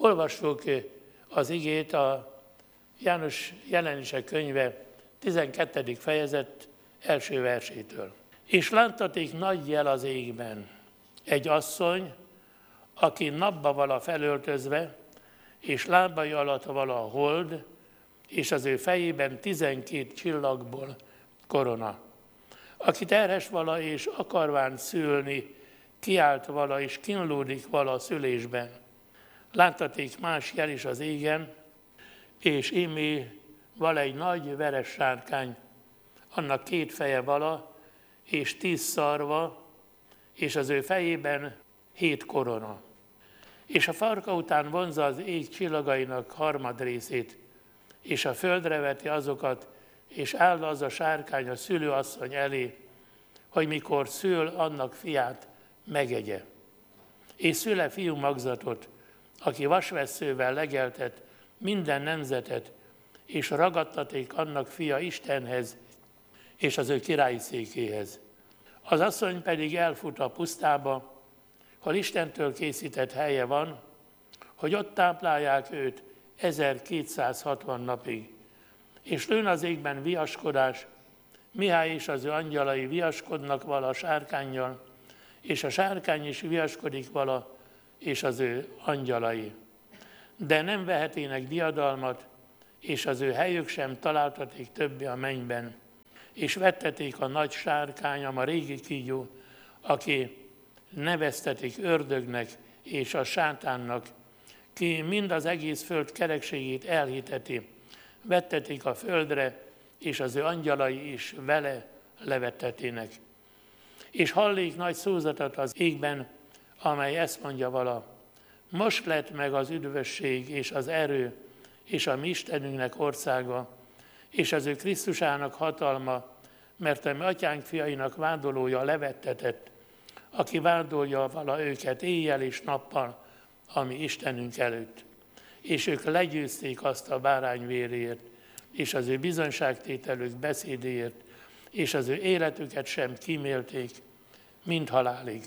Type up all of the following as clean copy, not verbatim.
Olvassuk az igét a János jelenések könyve 12. fejezet első versétől. És láttaték nagy jel az égben, egy asszony, aki napba vala felöltözve, és lábai alatt vala a hold, és az ő fejében 12 csillagból korona. Aki terhes vala és akarván szülni, kiált vala és kínlódik vala a szülésben. Láttaték más jel is az égen, és ímé vala egy nagy veres sárkány, annak 2 feje vala, és 10 szarva, és az ő fejében 7 korona. És a farka után vonzza az ég csillagainak harmadrészét, és a földre veti azokat, és áll az a sárkány a szülőasszony elé, hogy mikor szül, annak fiát megegye. És szüle fiú magzatot, aki vasvesszővel legeltet minden nemzetet, és ragadtaték annak fia Istenhez, és az ő királyi székéhez. Az asszony pedig elfut a pusztába, hol Istentől készített helye van, hogy ott táplálják őt 1260 napig. És lőn az égben viaskodás, Mihály és az ő angyalai viaskodnak vala a sárkánnyal, és a sárkány is viaskodik vala, és az ő angyalai. De nem vehetének diadalmat, és az ő helyük sem találtaték többé a mennyben. És vetteték a nagy sárkányam, a régi kígyó, aki neveztetik ördögnek és a sátánnak, ki mind az egész föld kerekségét elhiteti. Vettetik a földre, és az ő angyalai is vele levettetének. És hallék nagy szózatot az égben, amely ezt mondja vala: most lett meg az üdvösség és az erő, és a mi Istenünknek országa, és az ő Krisztusának hatalma, mert a mi atyánk fiainak vádolója levettetett, aki vádolja vala őket éjjel és nappal, a mi Istenünk előtt. És ők legyőzték azt a bárány véréért, és az ő bizonyságtételük beszédéért, és az ő életüket sem kímélték, mind halálig.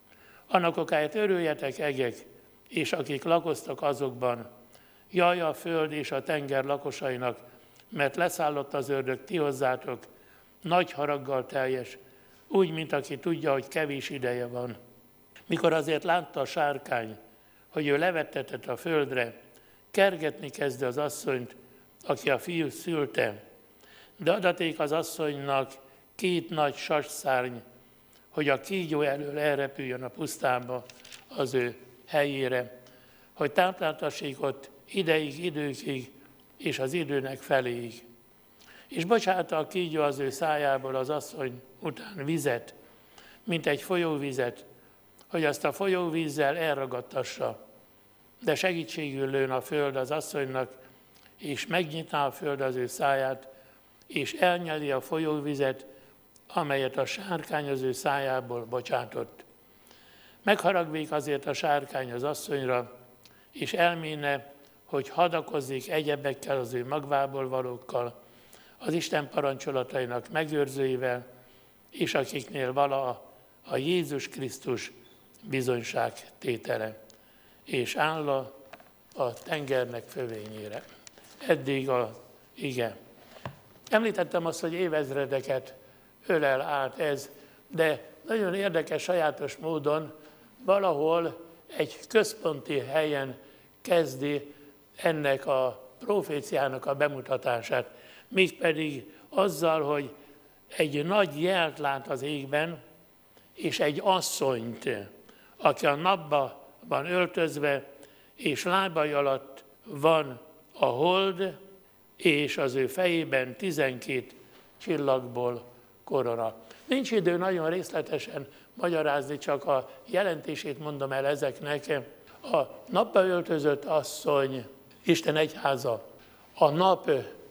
Annak okáért örüljetek, egek, és akik lakoztak azokban, jaj a föld és a tenger lakosainak, mert leszállott az ördög ti hozzátok, nagy haraggal teljes, úgy, mint aki tudja, hogy kevés ideje van. Mikor azért látta a sárkány, hogy ő levettetett a földre, kergetni kezdte az asszonyt, aki a fiút szülte, de adaték az asszonynak 2 nagy sasszárny, hogy a kígyó elől elrepüljön a pusztába az ő helyére, hogy tápláltassék ott ideig, időkig, és az időnek feléig. És bocsátta a kígyó az ő szájából az asszony után vizet, mint egy folyóvizet, hogy azt a folyóvízzel elragadtassa. De segítségül lőn a föld az asszonynak, és megnyitná a föld az ő száját, és elnyeli a folyóvizet, amelyet a sárkány az ő szájából bocsátott. Megharagvék azért a sárkány az asszonyra, és elméne, hogy hadakozzék egyebekkel az ő magvából valókkal, az Isten parancsolatainak megőrzőivel, és akiknél vala a Jézus Krisztus bizonyságtétele, és áll a tengernek fövényére. Eddig az ige. Említettem azt, hogy évezredeket ölel át ez, de nagyon érdekes, sajátos módon valahol egy központi helyen kezdi ennek a proféciának a bemutatását. Mégpedig azzal, hogy egy nagy jelt lát az égben, és egy asszonyt, aki a napba van öltözve, és lábai alatt van a hold, és az ő fejében 12 csillagból korona. Nincs idő nagyon részletesen magyarázni, csak a jelentését mondom el ezeknek. A napba öltözött asszony, Isten egyháza, a nap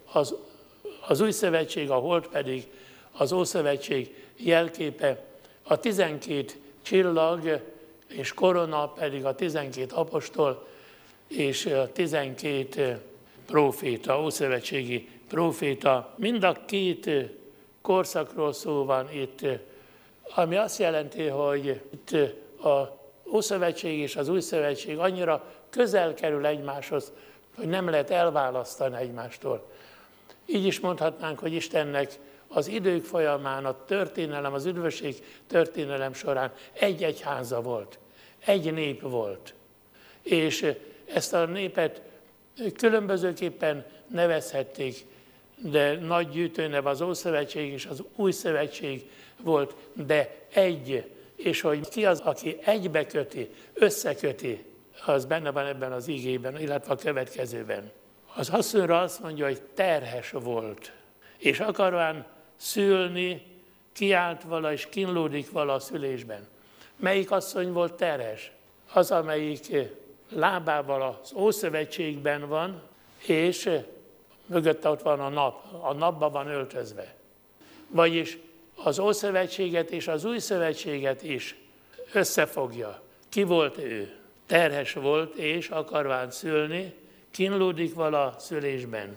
az új szövetség, a hold pedig az ószövetség jelképe, a 12 csillag és korona pedig a 12 apostol és a 12 próféta, ószövetségi próféta. Mind a 2 korszakról szó van itt, ami azt jelenti, hogy itt az Ószövetség és az Új Szövetség annyira közel kerül egymáshoz, hogy nem lehet elválasztani egymástól. Így is mondhatnánk, hogy Istennek az idők folyamán a történelem, az üdvösség történelem során egy egyháza volt, egy nép volt. És ezt a népet különbözőképpen nevezhették, de nagy gyűjtőnev az Ószövetség és az Új Szövetség volt, de egy. És hogy ki az, aki egybeköti, összeköti, az benne van ebben az igében, illetve a következőben. Az asszonyra azt mondja, hogy terhes volt, és akarván szülni, kiált vala és kínlódik vala a szülésben. Melyik asszony volt terhes? Az, amelyik lábával az Ószövetségben van, és mögötte ott van a napban van öltözve. Vagyis az Ószövetséget és az Új Szövetséget is összefogja. Ki volt ő? Terhes volt, és akarván szülni, kínlódik vala szülésben.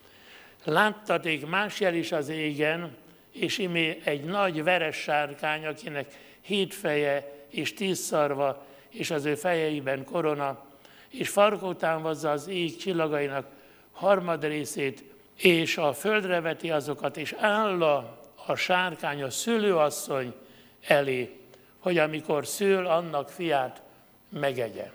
Láttaték más jel is az égen, és imé egy nagy veres sárkány, akinek 7 feje és 10 szarva, és az ő fejeiben korona, és farka után hozza az ég csillagainak harmadrészét, és a földre veti azokat, és áll a sárkány a szülőasszony elé, hogy amikor szül, annak fiát megegye.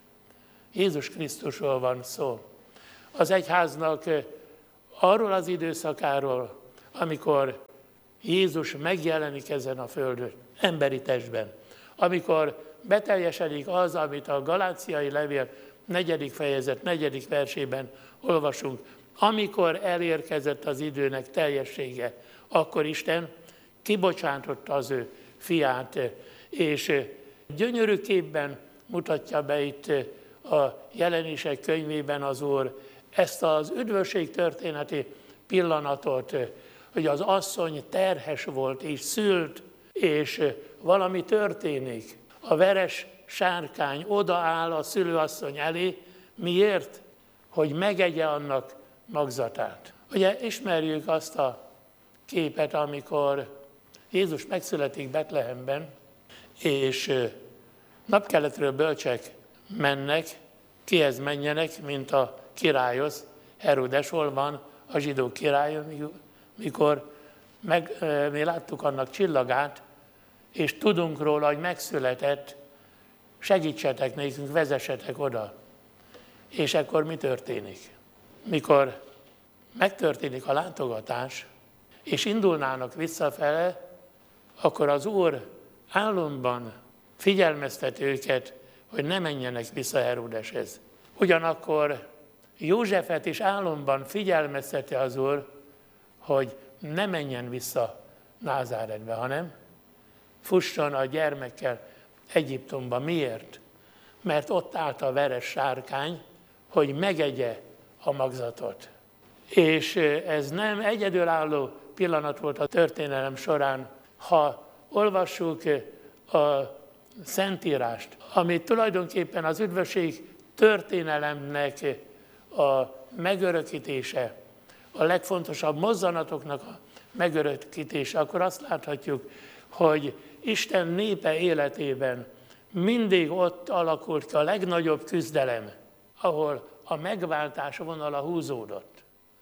Jézus Krisztusról van szó. Az egyháznak arról az időszakáról, amikor Jézus megjelenik ezen a földön, emberi testben, amikor beteljesedik az, amit a Galáciai levél 4. fejezet 4. versében olvasunk, amikor elérkezett az időnek teljessége, akkor Isten kibocsátotta az ő fiát, és gyönyörű képben mutatja be itt a Jelenések könyvében az Úr ezt az üdvösség történeti pillanatot, hogy az asszony terhes volt és szült, és valami történik. A veres sárkány odaáll a szülőasszony elé. Miért? Hogy megegye annak magzatát. Ugye ismerjük azt a képet, amikor Jézus megszületik Betlehemben, és napkeletről bölcsek mennek, kihez menjenek, mint a királyhoz. Herodes hol van a zsidó király, mikor mi láttuk annak csillagát, és tudunk róla, hogy megszületett, segítsetek nekünk, vezessetek oda. És akkor mi történik? Mikor megtörténik a látogatás, és indulnának visszafele, akkor az Úr álomban figyelmeztet őket, hogy ne menjenek vissza Herodeshez. Ugyanakkor Józsefet is álomban figyelmezteti az Úr, hogy ne menjen vissza Názáretbe, hanem fusson a gyermekkel Egyiptomba. Miért? Mert ott állt a veres sárkány, hogy megegye a magzatot. És ez nem egyedülálló pillanat volt a történelem során. Ha olvassuk a Szentírást, ami tulajdonképpen az üdvösség történelemnek a megörökítése, a legfontosabb mozzanatoknak a megörökítése, akkor azt láthatjuk, hogy Isten népe életében mindig ott alakult ki a legnagyobb küzdelem, ahol a megváltás vonala húzódott,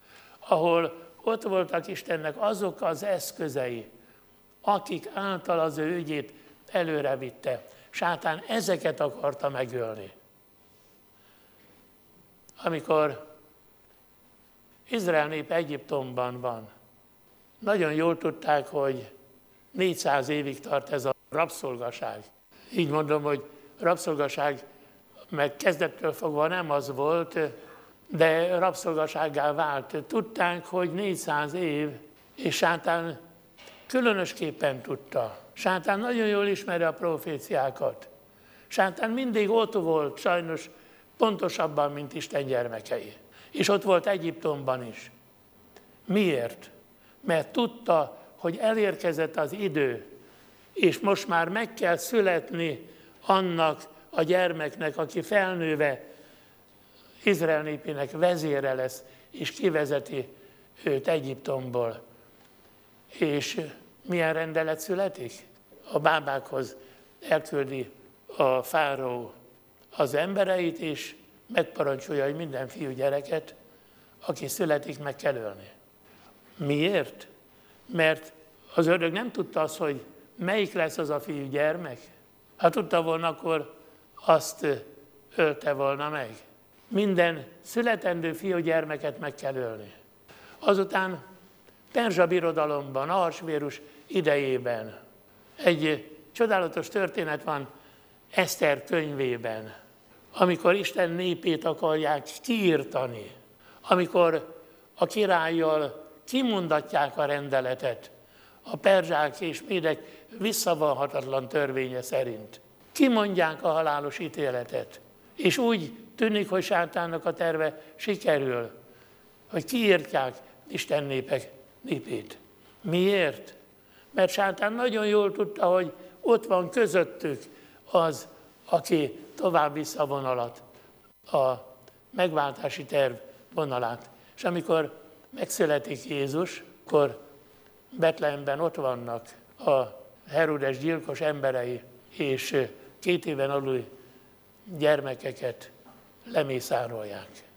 ahol ott voltak Istennek azok az eszközei, akik által az ő ügyét előrevitte. Sátán ezeket akarta megölni. Amikor Izrael nép Egyiptomban van, nagyon jól tudták, hogy 400 évig tart ez a rabszolgaság. Így mondom, hogy rabszolgaság, meg kezdettől fogva nem az volt, de rabszolgasággá vált. Tudták, hogy 400 év, és Sátán különösképpen tudta. Sátán nagyon jól ismeri a proféciákat. Sátán mindig ott volt, sajnos pontosabban, mint Isten gyermekei. És ott volt Egyiptomban is. Miért? Mert tudta, hogy elérkezett az idő, és most már meg kell születni annak a gyermeknek, aki felnőve Izrael népének vezére lesz, és kivezeti őt Egyiptomból. És milyen rendelet születik? A bábákhoz elküldi a fáraó az embereit, és megparancsolja, hogy minden fiúgyereket, aki születik, meg kell ölni. Miért? Mert az ördög nem tudta azt, hogy melyik lesz az a fiúgyermek. Ha tudta volna, akkor azt ölte volna meg. Minden születendő fiúgyermeket meg kell ölni. Azután Perzsa birodalomban, Ahasvérus idejében egy csodálatos történet van Eszter könyvében, amikor Isten népét akarják kiirtani, amikor a királlyal kimondatják a rendeletet, a perzsák és médek visszavonhatatlan törvénye szerint. Kimondják a halálos ítéletet, és úgy tűnik, hogy sátánnak a terve sikerül, hogy kiírtják Isten népét. Miért? Mert sátán nagyon jól tudta, hogy ott van közöttük az, aki tovább vissza vonalat, a megváltási terv vonalát. És amikor megszületik Jézus, akkor Betlehemben ott vannak a Herodes gyilkos emberei, és 2 éven aluli gyermekeket lemészárolják.